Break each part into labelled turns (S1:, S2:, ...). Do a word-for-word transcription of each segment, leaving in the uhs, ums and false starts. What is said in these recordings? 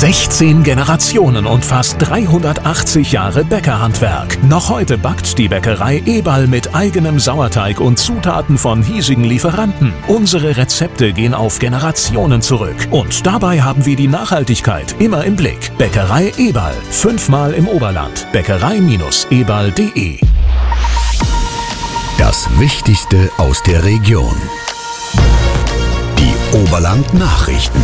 S1: sechzehn Generationen und fast dreihundertachtzig Jahre Bäckerhandwerk. Noch heute backt die Bäckerei Eberl mit eigenem Sauerteig und Zutaten von hiesigen Lieferanten. Unsere Rezepte gehen auf Generationen zurück. Und dabei haben wir die Nachhaltigkeit immer im Blick. Bäckerei Eberl. Fünfmal im Oberland. Bäckerei Eberl punkt de.
S2: Das Wichtigste aus der Region. Die Oberland-Nachrichten.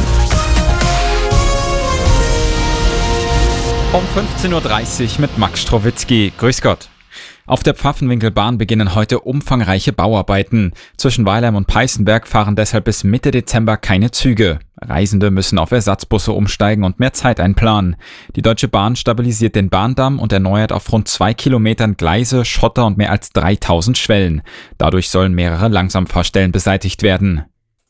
S3: Um fünfzehn Uhr dreißig mit Max Strowitzki. Grüß Gott. Auf der Pfaffenwinkelbahn beginnen heute umfangreiche Bauarbeiten. Zwischen Weilheim und Peißenberg fahren deshalb bis Mitte Dezember keine Züge. Reisende müssen auf Ersatzbusse umsteigen und mehr Zeit einplanen. Die Deutsche Bahn stabilisiert den Bahndamm und erneuert auf rund zwei Kilometern Gleise, Schotter und mehr als dreitausend Schwellen. Dadurch sollen mehrere Langsamfahrstellen beseitigt werden.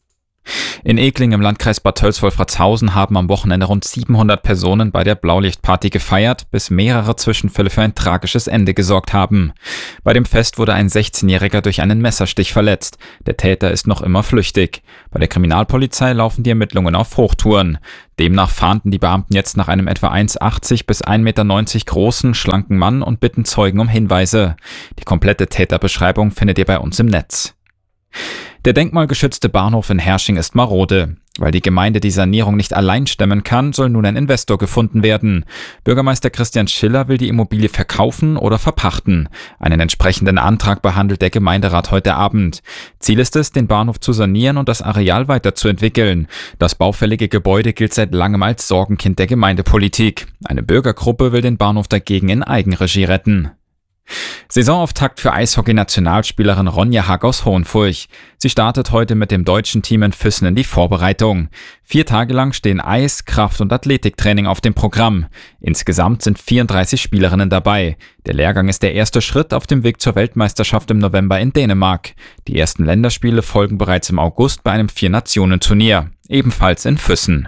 S3: In Egling im Landkreis Bad Tölz-Wolfratshausen haben am Wochenende rund siebenhundert Personen bei der Blaulichtparty gefeiert, bis mehrere Zwischenfälle für ein tragisches Ende gesorgt haben. Bei dem Fest wurde ein sechzehnjähriger durch einen Messerstich verletzt. Der Täter ist noch immer flüchtig. Bei der Kriminalpolizei laufen die Ermittlungen auf Hochtouren. Demnach fahnden die Beamten jetzt nach einem etwa eins Komma achtzig bis ein Meter neunzig großen, schlanken Mann und bitten Zeugen um Hinweise. Die komplette Täterbeschreibung findet ihr bei uns im Netz. Der denkmalgeschützte Bahnhof in Hersching ist marode. Weil die Gemeinde die Sanierung nicht allein stemmen kann, soll nun ein Investor gefunden werden. Bürgermeister Christian Schiller will die Immobilie verkaufen oder verpachten. Einen entsprechenden Antrag behandelt der Gemeinderat heute Abend. Ziel ist es, den Bahnhof zu sanieren und das Areal weiterzuentwickeln. Das baufällige Gebäude gilt seit langem als Sorgenkind der Gemeindepolitik. Eine Bürgergruppe will den Bahnhof dagegen in Eigenregie retten. Saisonauftakt für Eishockey-Nationalspielerin Ronja Hack aus Hohenfurch. Sie startet heute mit dem deutschen Team in Füssen in die Vorbereitung. Vier Tage lang stehen Eis-, Kraft- und Athletiktraining auf dem Programm. Insgesamt sind vierunddreißig Spielerinnen dabei. Der Lehrgang ist der erste Schritt auf dem Weg zur Weltmeisterschaft im November in Dänemark. Die ersten Länderspiele folgen bereits im August bei einem Vier-Nationen-Turnier, ebenfalls in Füssen.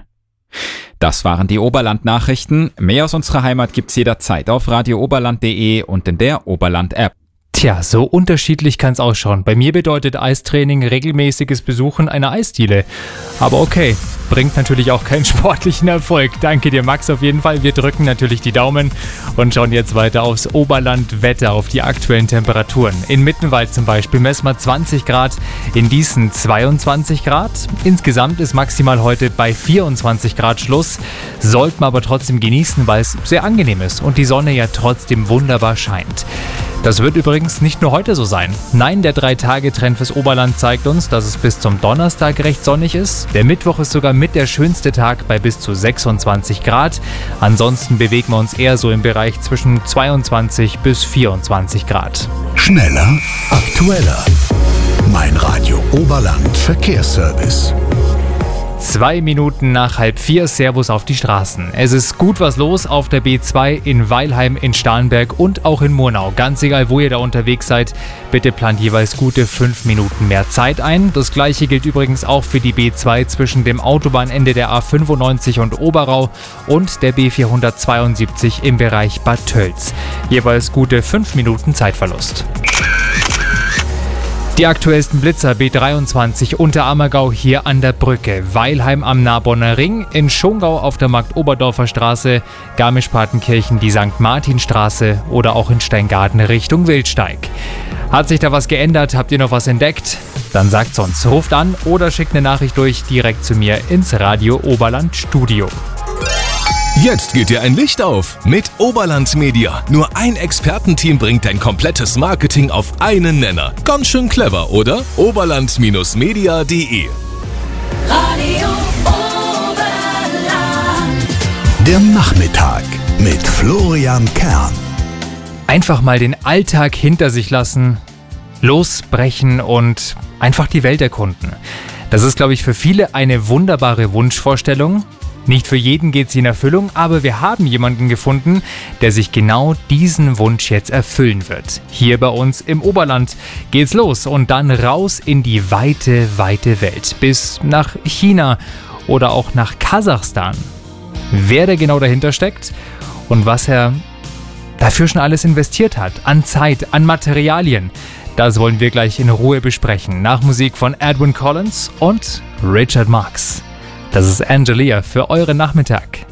S3: Das waren die Oberland-Nachrichten. Mehr aus unserer Heimat gibt's jederzeit auf radio oberland punkt de und in der Oberland-App.
S4: Tja, so unterschiedlich kann's ausschauen. Bei mir bedeutet Eistraining regelmäßiges Besuchen einer Eisdiele. Aber okay, bringt natürlich auch keinen sportlichen Erfolg. Danke dir, Max, auf jeden Fall. Wir drücken natürlich die Daumen und schauen jetzt weiter aufs Oberland-Wetter, auf die aktuellen Temperaturen. In Mittenwald zum Beispiel messen wir zwanzig Grad, in Dießen zweiundzwanzig Grad. Insgesamt ist maximal heute bei vierundzwanzig Grad Schluss. Sollten wir aber trotzdem genießen, weil es sehr angenehm ist und die Sonne ja trotzdem wunderbar scheint. Das wird übrigens nicht nur heute so sein. Nein, der drei-Tage-Trend fürs Oberland zeigt uns, dass es bis zum Donnerstag recht sonnig ist. Der Mittwoch ist sogar mit der schönste Tag bei bis zu sechsundzwanzig Grad. Ansonsten bewegen wir uns eher so im Bereich zwischen zweiundzwanzig bis vierundzwanzig Grad.
S2: Schneller, aktueller. Mein Radio Oberland Verkehrsservice.
S4: Zwei Minuten nach halb vier, Servus auf die Straßen. Es ist gut was los auf der B zwei in Weilheim, in Starnberg und auch in Murnau. Ganz egal, wo ihr da unterwegs seid, bitte plant jeweils gute fünf Minuten mehr Zeit ein. Das gleiche gilt übrigens auch für die B zwei zwischen dem Autobahnende der A fünfundneunzig und Oberau und der B vierhundertzweiundsiebzig im Bereich Bad Tölz. Jeweils gute fünf Minuten Zeitverlust. Die aktuellsten Blitzer B dreiundzwanzig Unterammergau hier an der Brücke, Weilheim am Narbonner Ring, in Schongau auf der Markt-Oberdorfer Straße, Garmisch-Partenkirchen die Sankt Martin-Straße oder auch in Steingarten Richtung Wildsteig. Hat sich da was geändert? Habt ihr noch was entdeckt? Dann sagt's uns, ruft an oder schickt eine Nachricht durch direkt zu mir ins Radio Oberland Studio.
S5: Jetzt geht dir ein Licht auf mit Oberland Media. Nur ein Expertenteam bringt dein komplettes Marketing auf einen Nenner. Ganz schön clever, oder? oberland Media punkt de.
S6: Radio Oberland.
S2: Der Nachmittag mit Florian Kern.
S4: Einfach mal den Alltag hinter sich lassen, losbrechen und einfach die Welt erkunden. Das ist, glaube ich, für viele eine wunderbare Wunschvorstellung. Nicht für jeden geht sie in Erfüllung, aber wir haben jemanden gefunden, der sich genau diesen Wunsch jetzt erfüllen wird. Hier bei uns im Oberland geht's los und dann raus in die weite, weite Welt. Bis nach China oder auch nach Kasachstan. Wer da genau dahinter steckt und was er dafür schon alles investiert hat. An Zeit, an Materialien. Das wollen wir gleich in Ruhe besprechen. Nach Musik von Edwin Collins und Richard Marx. Das ist Angelia für euren Nachmittag.